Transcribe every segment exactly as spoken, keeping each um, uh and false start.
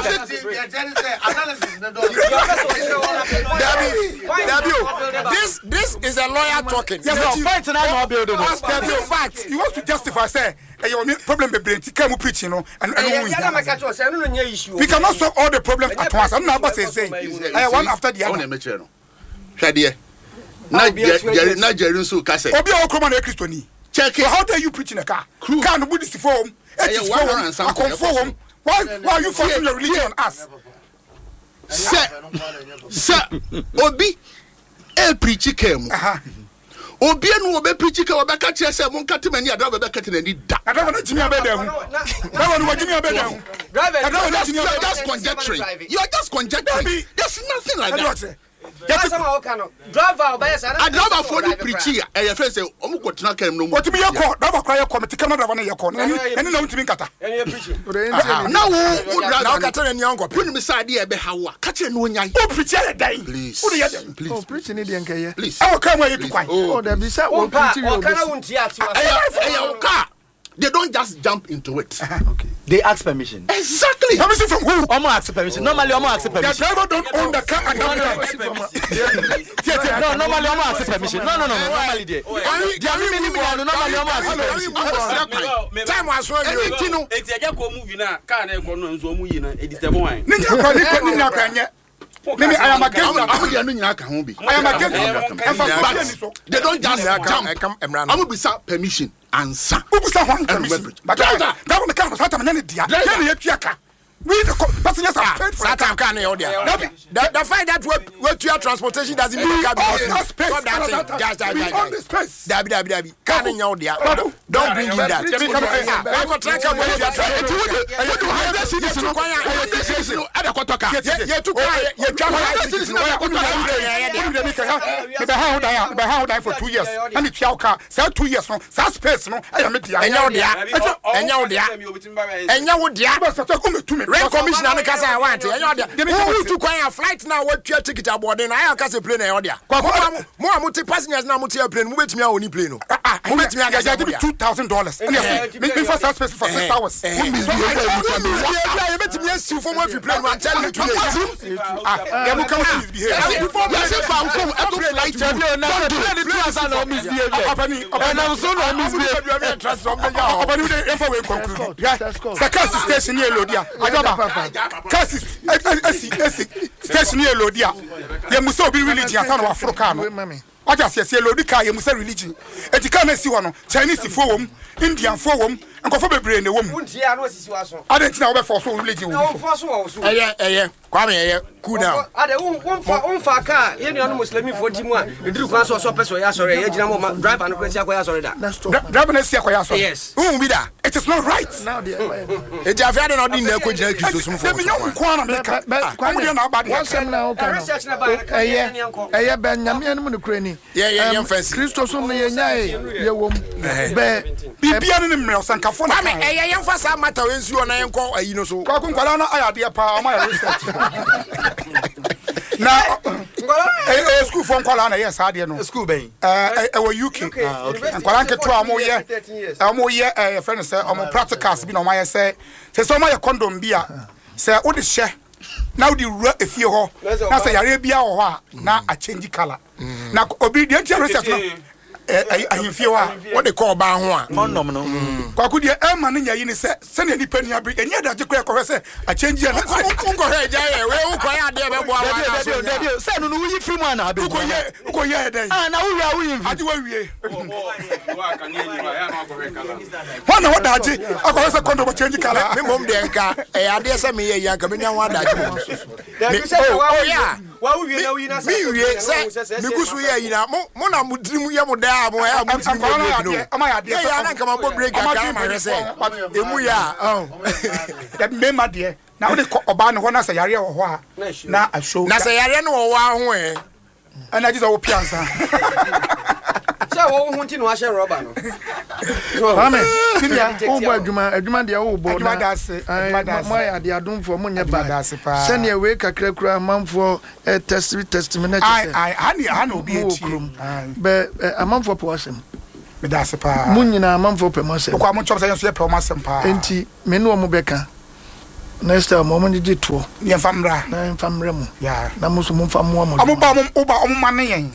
This this is a lawyer talking. Yes, no, fight now building. In fact, he wants to justify say a problem be brain come preaching no and we cannot solve all the problems at once. I'm not saying one after the other. Shadia. Nigerian so kase. Obi o kroma na Christiani. Check it. So how dare you preach in a car? Car no Buddhist form. It is form. I conform. Why why are you forcing your religion on us? Sir. Sir. Obi e preach kem. Aha. Obi enu obi preach kem obi ka kire say mon kate mani adaba be kate nani da. Adaba na jimi abeda hu. Adaba na jimi abeda hu. Adaba na jimi abeda just conjecturing. You are just conjecturing. There's nothing like that. That's how can driver by us. I driver for the preacher. I have say omu kotuna kem no. What be your call? Driver cry committee come driver na your call. Any no ntimi kata. Any preaching. Now wo driver kata na nyanko. Puni mi side e be hawa. Kata no nyan. O preacher e dai. Please. Who dey dem? Please. Oh preaching e dey nkaye. Please. I will come where you to kwan. Oh dem be say o preaching o kana wunti ati wa. They don't just jump into it. Okay. They ask permission. Exactly. Permission from who? Omo ask permission. Normally Omo ask permission. The driver don't own the car and no, no, normally Omo ask permission. No, no, no, no. Normally they. They are minimum. Normally Omo ask permission. Time was when you. Eti eja ko movie na car na ko no nso omu yi na edite bo wan. Ninja ko ni ko ni na kanye. Mimi I am against that. Amu dey no nyina ka ho bi. I am against that. They don't just jump. Amu bisa permission. Answer. Who was that one permission? But that one the car Satan and dia. Then you piaka. We the passengers are paid for Satan can you there. The fact that what your transportation doesn't mean car because stop that. Just just just. Dabi dabi dabi. Can you there? Don't bring in that. I go track up with your track. You do have that city no kwanya. Ada kotoka. You took you travel city no ya kunu ya. You dey make her. Be how die. Be how die for two years. And it your car. Say two years no. Say space no. I am there. Enya wo there. Enya wo there. Enya wo there. But come to me. Rain commissioner make us I want. Enya there. Who to kwanya flight now what your ticket aboard na I can say plane e there. Mo amuti passengers na amuti plane. Mo betimi a oni plane no. Ah, mo betimi a get two thousand dollars. Me for first space for six hours. You betimi a for one plane one tell me today. Ah, you come to misbehave. Before me say fa come e to flight you na the two thousand no misbehave. Opani, opani so no misbehave. Trust from me ya. Opani we dey for we conclude. Yeah. Sakasi station here Lodia. Adaba. Kasi esi esi station here Lodia. Ye muso bi religion asan wa Africa no. Aja se se Lodi ka ye muso religion. Etika na si ho no. Chinese fo wom, Indian fo wom, nkofo bebre na wom. Untia no sisi wa so. Adentina wo be for so religion wo. No for so wo so. Eye eye. Kwame eye. Cool down. Ade won fa won fa car ye nuanu muslimi fo di mu a eduru kwan so so person ya sore ye gina mo driver no kwesi akoya sore da. Driver na si akoya sore. Yes. Who be that? It is not right. Now the e ja fi ade no di na ko gina Kristo sum fo. Me nyon kwa na me ka. Kwame na abade. One sem na o ka. Research na ba ka ye ne yanko. Eye ben nyame anu no kura ni. Ye ye ye fancy. Kristo sum ye nyae ye wom. Be bibia no mmre osankafo na. Kwame eye ye mfa sa mata we nsuo na yenko ayi no so. Kwa kunkwala na ayade pa o ma research. Na eh school for nkwala na yes ade no school ben eh e wo U K nkwala nke to amo ye amo ye eh friend say amo practicals bi na o ma ye say say so ma ye condom bi a say wo de hye na wo di rura efie ho na say yare bia wo ho a na a change color na obi de tia research no eh ahimfie wa what they call ba ho a condom no kwaku de e ma no nyayi ni say se na nipa ni abri eni ada je kọ say a change na unko he ja ye we wo kwan ade be bo awa say no no wi free man na be uko ye uko ye den ah na wo wi wi ade wa wie wa kan ni ni wa ya na ko kala wana wada aje akọ say condom change color me mom de nka e ade say me ye ya nka me nya wa da aje oh yeah wa wi na wi na say me wi say me gusu ye yi na mo mo na mudrim ye mo da mo ya mo tim no ama ya de ya na nka ma bo break aka ma re say emu ya oh that me ma de na wo de oba no ho na say yare wo ho a na a show na say yare no wo wa ho eh ana ji so wo piansa say wo hu nti no a share rubber no Amen. Tinia, o bo adwuma, adwuma de wo bo na. Adwuma da se, adwuma da se. Mo ya de adumfo mo nye ba. Da se pa. Se ne we kakra kura manfo test testimony che. Ai ai, ani ani obi eti. Be amanfo po asem. Me da se pa. Mo nyina amanfo pe mo asem. Ko amon chop say so ye pe mo asem pa. Enti me no mo beka. next time mo mo di to ye famra na famra mo ya na mo so mo famu mo omo ba omo ba omo man yen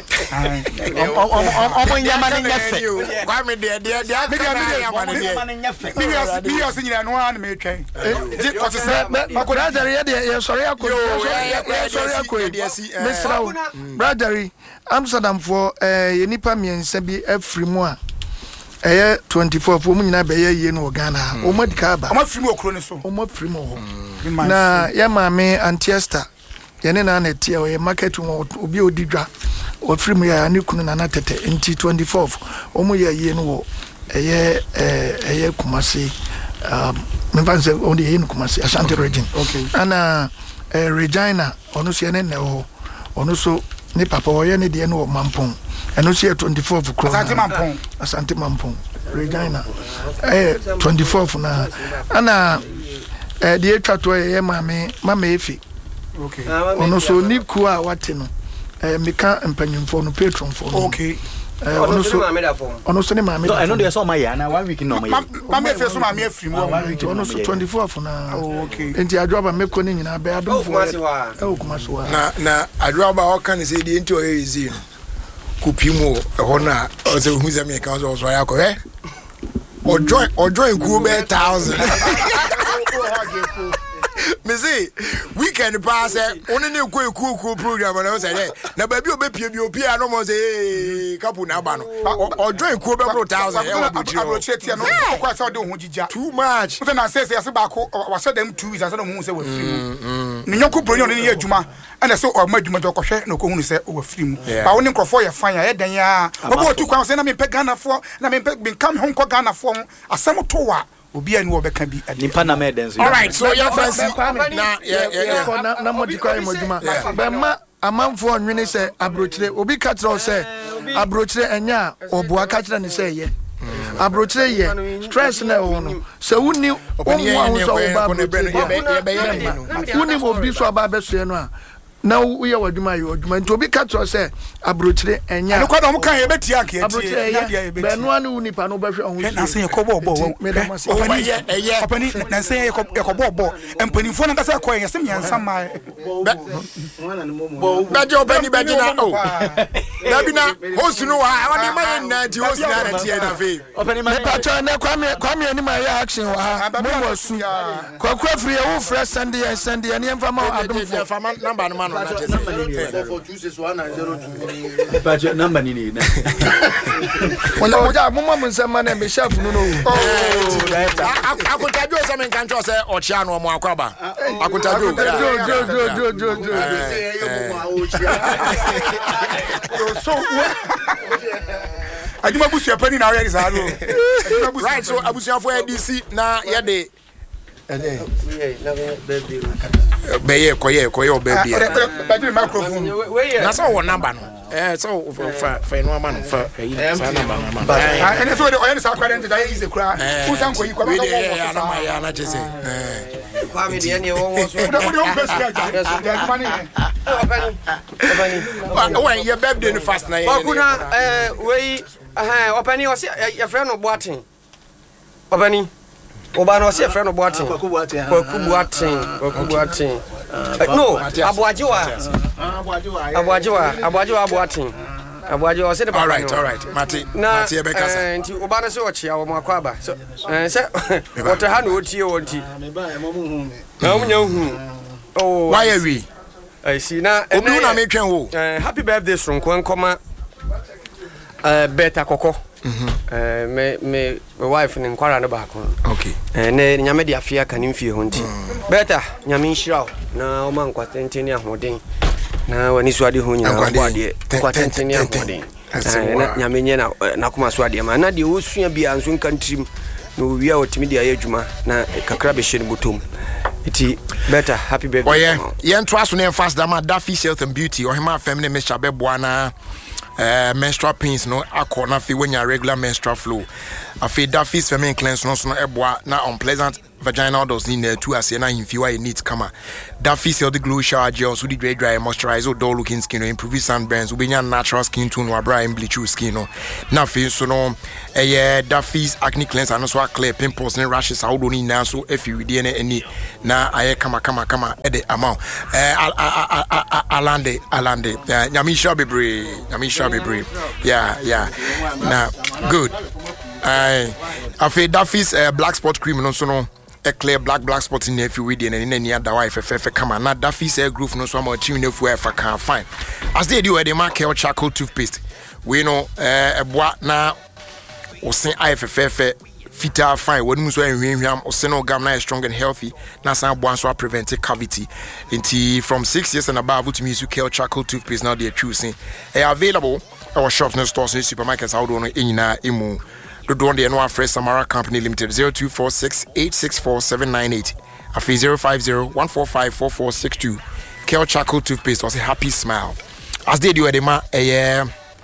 omo nyama ne nyefe kwa me de de de me de nyefe me yo nyina no an me twen di o se se brother ye de ye sorry akọ ye sorry akọ Mister brother Amsterdam for eh ye nipa miensa bi afiri mu a eh twenty-four for mu nyina be ye ye no Ghana o madika ba o ma firi mu okro ne so o ma firi mu ho na ya maame Antiesta ye ne na na tie o ye market obi odidwa o firi mu ya ne kunu na na tete nti twenty-four o mu ye ye no wo eh eh Kumasi um me fanse on the ye no Kumasi Ashanti region okay ana eh Regina ono so ye ne ne ho ono so ni papa oye ne de no Mampong eno so ye twenty-four kro Asante Mampong Asante Mampong Regina eh twenty-four na ana eh de etwa to ye mame mama efi okay ono so ni ku a wate no eh meka empanyimfo no patron fo no okay eh ono so ono so ni mame no eno de so ma ya na one week no ma ya mama efi so mame afiri mu ono so twenty-four na okay enti adwoba meko ni nyina be adom fo e Kumasi wa na na adwoba o kan say de enti o yezi no kupimu ho na o se hu se me kan so so ya ko eh o join o join ku be one thousand me say weekend pass oni ne ku ku ku program na say dey na ba bi obepie bi opia no mo say kapu na ba no o join ku be one thousand e wo buji o chetia no ko say de ho jija too much so na say say say ba ko wa say dem two weeks say no hu say wa firi ni nyoko bronyo ni adwuma ana say o ma adwuma do ko hwe na ko hu say wa firi mu ba woni nkrofo ye fan ya dan ya obo tu kwan say na me pe Ghana fo na me pe bin kam ho ko Ghana fo asem to wa obi ani wo beka bi nipa na me den so all right so your fancy na yeah yeah na na mo dikwa mo djuma be ma amanfo onwene se abrochire obi ka tro se abrochire enya oboa ka kire ne se ye abrochire ye stress na wo no se wuni omo a wo so ba wuni obi so ba be so ye no a na wo ye wadwuma ye wadwuma nti obi ka tro se abrochire enya no kwa do mo kan ye betia ka tie na dia ye betia be no anu uni pa no be hwe on na se ye ko bo bo opani ye opani na se ye ko bo bo empanifo na ka se ko ye se nyansa ma be je opani be je na o na bi na host no wa wa ni ma ye na ti host na na tie na fe opani ma pa cho na kwa me kwa me ni ma ye action wa ha mo mo su kwa kwa free wo fresh Sunday and Sunday and em fama adom fo fama number no ma no na je four two six one nine zero two budget number ni ni na wona oja mo mo nsema na me chef no no akontaju se men kan cho se o chia no mo akwaba akontaju jo jo jo jo jo so aduma busu apani na we za ro right so abusuafo A D C na ye de eh na baby be ye koye koye o baby ba di microphone na so wo number no eh so fa fa no ma no fa fa number no ma ah ene so de oye sa kware nti da ye ize kura u san koyi kwa ba so ya na ma ya na chese eh kwa mi de ne wo wo so da wo best ya ja mani opani opani when your birthday no fast na ye bakuna eh we eh opani o se your friend no Boatin opani oba no se friend no Boatin Kwaku Boatin Kwaku Boatin Kwaku Boatin no Abuajiwa Abuajiwa Abuajiwa Boatin Abuajiwa se de all right all right mate mate e be kasa eh nti oba no se o chia wo makwaba so eh se water ha no otie wonti me ba e mo mu hu na munya hu oh why are we I see na obi na me twen wo eh happy birthday Sonko nkoma eh beta koko eh me me wife ni nkwara ne ba ko okay eh ne nyame de afia ka ne mfie ho nti beta nyame nhyira na o man kwatenteni ahoden na wani so ade ho nyina bo ade kwatenteni ahoden na nyame nye na na kuma so ade ma na de osua bia nso nkantrim no wia otimi de ayadwuma na kakra be hye ne botom iti beta happy birthday oh yeah yen to aso ne fast dama Daffy Health and Beauty or hima feminine Mister Beboa na Uh, menstrual pains no akọ na fe when your regular menstrual flow afi Daffy's feminine cleanse no so no eboa na unpleasant vaginal dust in there too as na himfi why needs kama Duffy's healthy glow shower gel so the dry dry moisturize or dull looking skin or improve sunburns we benya natural skin tone wa bra and bleach your skin no na fe so no eh Duffy's acne cleanser no so clear pimples and rashes how do ni na so if you dey any na aye kama kama kama e de amount eh alande alande nyami sha bebre nyami sha bebre yeah yeah na good I afi Duffy's uh, black spot cream no so no a clear black black spot in if you read and in any other wife if come on not Duffy's air groove no so much tune if we ever can fine as they do the mark charcoal toothpaste we know a bois na or say I F F fitter fine when so hwehwam or say no gam na strong and healthy na san bois so prevent cavity until from six years and above to me so care charcoal toothpaste now they are choosing are available our shops no stores supermarkets how do no nyina emu the one the no fresh Samara Company Limited zero two four six eight six four seven nine eight afi zero five zero one four five four four six two Kel Charcoal toothpaste was a happy smile as they do at the ma eh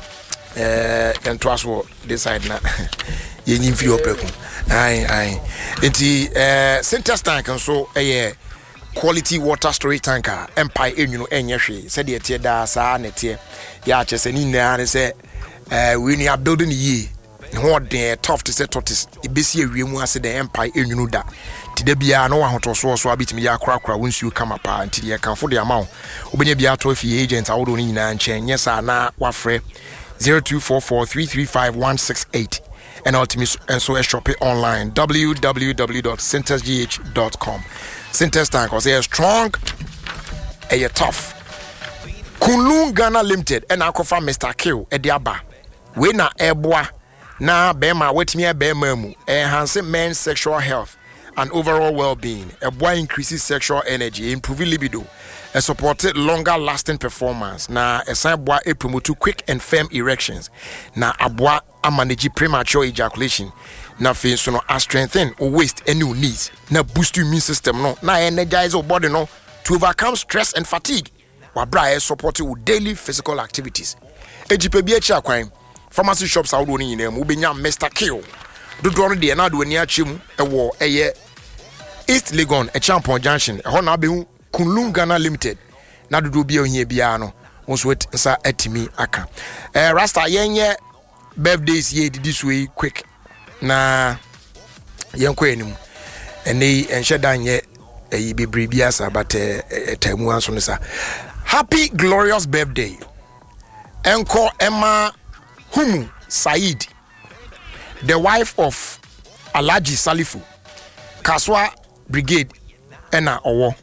eh and trust what this side na ye nyimfi opeku ai ai enti eh center tank so eh quality water storage tanker empire enyuno enye hwe said the tie da sa na tie ya chese ni na ne say eh we ni building ye what they tough to say tortoise ibesi awiemu ase the empire enyunu da ti da bia no wahoto so so abitimi ya kra kra wonsu kama pa nti ye kanfo de amount obenya bia to fi agent awodo ni nyina nchen nyesa na wafre zero two four four three three five one six eight and ultimately and so shop it online w w w dot centers g h dot com Centers Tank was a strong a tough Kunlun Ghana Limited and Akofa Mister Kill e diaba we na eboa na bema wetimi bema mu enhance men's sexual health and overall well-being. A boy increases sexual energy, improving libido, and supported longer lasting performance. Na a sign boy a promote quick and firm erections. Na a boy a manage premature ejaculation. Na fin so no a strengthen or waste any needs. Na boost your immune system no. Na energize your body no to overcome stress and fatigue. Wa bra supported with daily physical activities. E G P B H crime. Pharmacy shops out on in them will be Mister Kill. Do drone the another near Chim, a war, a year East Legon, a Champon Junction, a Honabu, Kunlun Ghana Limited. Now do be on here piano, on sweat, sa etimi aka. Eh, Rasta Yenya birthdays ye this way quick. Na Yan Quenum, and they and Shadan ye a be brebiasa, but a time once on the happy, glorious birthday. Encore Emma. Humu Said, the wife of Alaji Salifu, Kaswa Brigade, Ena Owo.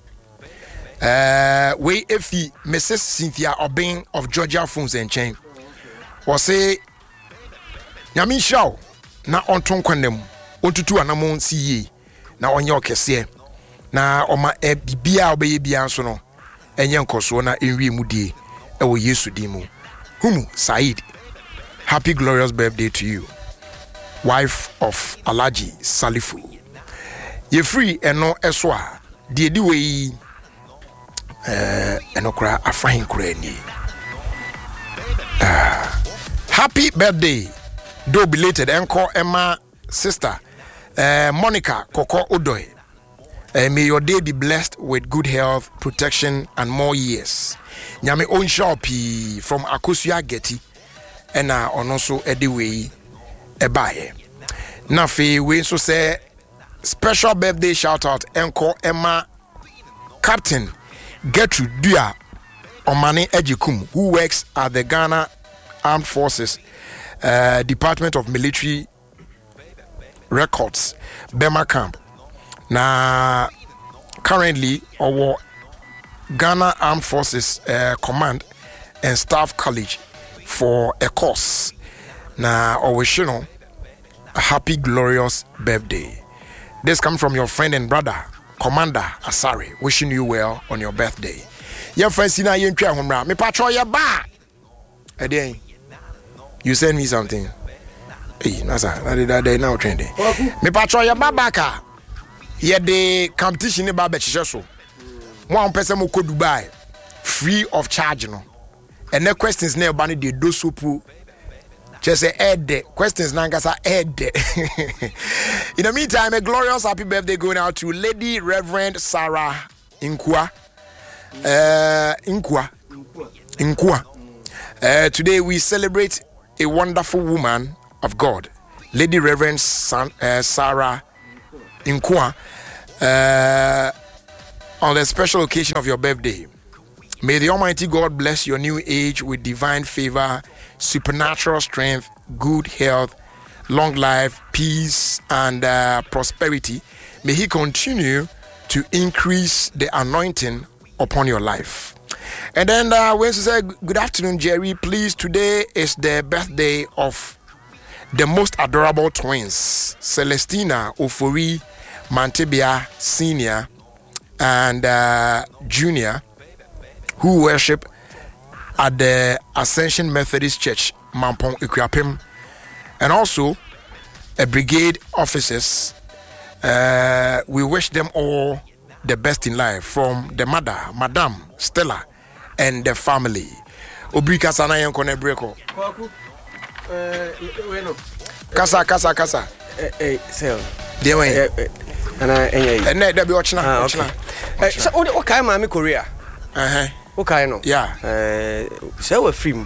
Uh, we efi Missus Cynthia Obeng of Georgia Phones and Chain. Was say Yamin Shaw, na onton kwandem, ontutu anamon siye, na onyo kese, na oma e bibia obeye bia so no, enye nkoso na enwi mudie, ewo Yesu dimu. Humu Said. Happy glorious birthday to you, wife of Alaji Salifu. Ye free eno eswa die di we eh eno kra afahin kra ni. Happy birthday, do belated encore Emma sister uh, Monica Koko Odoy. Uh, may your day be blessed with good health, protection, and more years. Nyame Onshopi from Akosia Getty. And now on also Ediway Ebaye. Nafi, we so say special birthday shout out Enko Emma Captain Gertrude Dua Omane Ejikum, who works at the Ghana Armed Forces uh, Department of Military Records, Bema Camp. Now, currently, our Ghana Armed Forces uh, Command and Staff College for a course. Now, I wish you know a happy, glorious birthday. This comes from your friend and brother, Commander Asari, wishing you well on your birthday. Your friend Sina Yentria Humra, me patrol your bar. Again, you send me something. Hey, Nasa, that day now trending. Me patrol your babaka. Here the competition in Babechiso. One person who could Dubai free of charge, no. And the questions never banny the do soup. Just say Ed. Questions Nankasa Ed. In the meantime, a glorious happy birthday going out to Lady Reverend Sarah Inkwa. Uh, Inkwa. Inkwa. Uh, today we celebrate a wonderful woman of God, Lady Reverend San, uh, Sarah Inkwa, uh, on the special occasion of your birthday. May the Almighty God bless your new age with divine favor, supernatural strength, good health, long life, peace, and uh, prosperity. May He continue to increase the anointing upon your life. And then uh, when she said, good afternoon, Jerry, please, today is the birthday of the most adorable twins, Celestina Ofori Mantebia Senior and uh, Junior, who worship at the Ascension Methodist Church, Mampong Ikuapem, and also a brigade officers. Uh, we wish them all the best in life, from the mother, Madame Stella, and the family. Obrika sana yen kone breko. Kasa kasa kasa. Eh eh sel. Dey wen. Ana enye. Eh na dey be ochna ochna. Eh so o kai ma me Korea. Eh o kai no. Yeah. Eh so we film.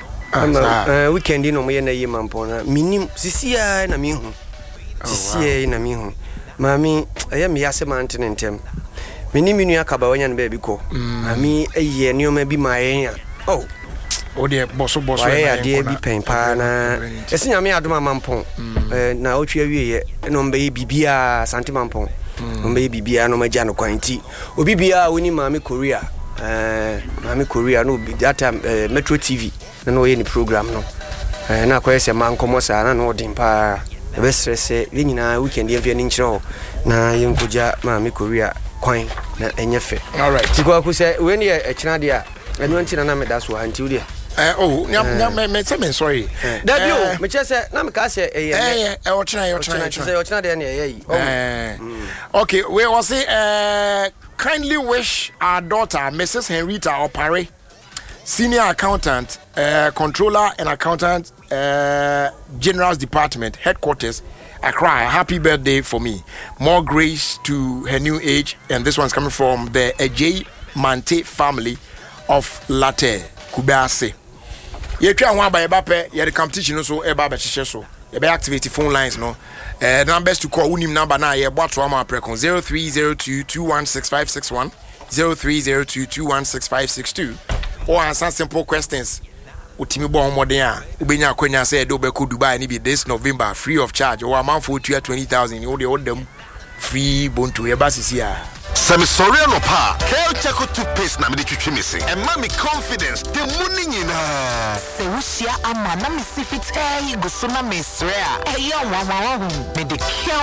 Ah weekend no mo ye na yema mpo na minim sisia na mi hu. Sisia na mi hu. Mami eh me yase mantene ntem. Mini minu akaba wanya no baby ko. Mami eye nioma bi ma yen. Oh. O de boso boso na ya de bi pen pa na. Esi nyame adoma mampon. Eh na otwe awie no mbe bibia santi mampon. Mbe bibia no magya no kwanti. Obi bia woni mami Korea. Eh mami Korea no bi that time Metro T V na no ye ni program no. Eh na kwa ese man komo sa na no din pa. E be stress e nyina weekend ye mfia ni nkyerɛ na ye nkoja mami Korea kwan na enyefe. All right. Tiko ku se we ni e kyena de a enu ntina na me da so anti wo de. Eh oh, nya nya me me say me sorry. Da bio, me che say na me ka say eh eh eh o kyena o kyena say o kyena de na eh yi. Eh. Okay, we will say uh kindly wish our daughter Missus Henrietta Opare, senior accountant, uh, controller and accountant, uh, general's department, headquarters, Accra. Happy birthday for me. More grace to her new age. And this one's coming from the Ejay Mante family of Latte, Kubase. You can one by Ebape, you the competition so Eba Bechiche so. You be activate the phone lines no. Uh, numbers to call unim number now you bought one precon zero three zero two two one six five six one zero three zero two two one six five six two or answer simple questions. Utimi bo homoden a ubenya akwanya say do be ko Dubai ni be this November free of charge or amount for twenty thousand you dey hold them free bonto e ba sisi a Semi sorry no pa Kel Chaco toothpaste na me de twetwe me se and ma me confidence the money nyina se wusia ama na me sifit eh go so na me sre a eh ya wa wa wa me de